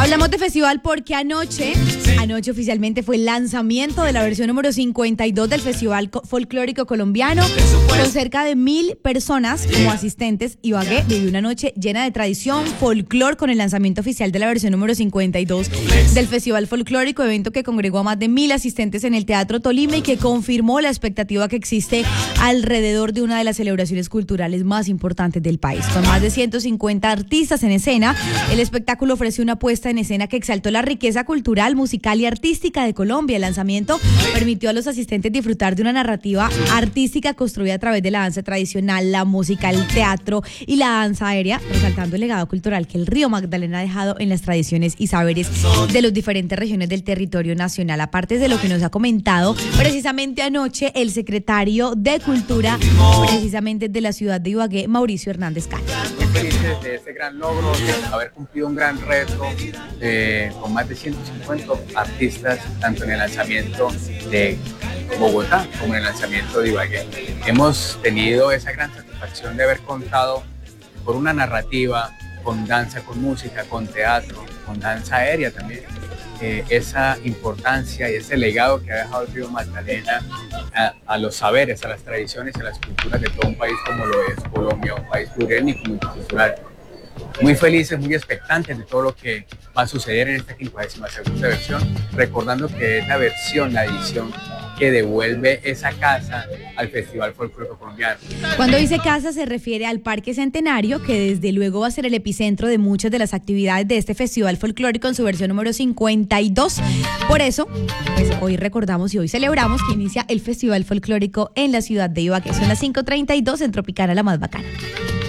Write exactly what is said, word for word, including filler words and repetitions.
Hablamos de festival porque anoche, anoche oficialmente fue el lanzamiento de la versión número cincuenta y dos del Festival Folclórico Colombiano, con cerca de mil personas como asistentes. Ibagué vivió una noche llena de tradición, folclor, con el lanzamiento oficial de la versión número cincuenta y dos del Festival Folclórico, evento que congregó a más de mil asistentes en el Teatro Tolima y que confirmó la expectativa que existe alrededor de una de las celebraciones culturales más importantes del país. Con más de ciento cincuenta artistas en escena, el espectáculo ofreció una puesta en escena que exaltó la riqueza cultural, musical y artística de Colombia. El lanzamiento permitió a los asistentes disfrutar de una narrativa artística construida a través de la danza tradicional, la música, el teatro y la danza aérea, resaltando el legado cultural que el Río Magdalena ha dejado en las tradiciones y saberes de las diferentes regiones del territorio nacional. Aparte de lo que nos ha comentado precisamente anoche el secretario de Cultura, precisamente de la ciudad de Ibagué, Mauricio Hernández Calle. Muy felices de este gran logro, de haber cumplido un gran reto, eh, con más de ciento cincuenta artistas, tanto en el lanzamiento de Bogotá como en el lanzamiento de Ibagué. Hemos tenido esa gran satisfacción de haber contado por una narrativa, con danza, con música, con teatro, con danza aérea también. Eh, esa importancia y ese legado que ha dejado el Río Magdalena a, a los saberes, a las tradiciones, a las culturas de todo un país como lo es Colombia, un país pluriétnico, multicultural. Muy felices, muy expectantes de todo lo que va a suceder en esta quincuagésima segunda versión, recordando que es la versión, la edición que devuelve esa casa al Festival Folclórico Colombiano. Cuando dice casa se refiere al Parque Centenario, que desde luego va a ser el epicentro de muchas de las actividades de este Festival Folclórico en su versión número cincuenta y dos. Por eso, pues hoy recordamos y hoy celebramos que inicia el Festival Folclórico en la ciudad de Ibagué. Son las cinco treinta y dos en Tropicana, la más bacana.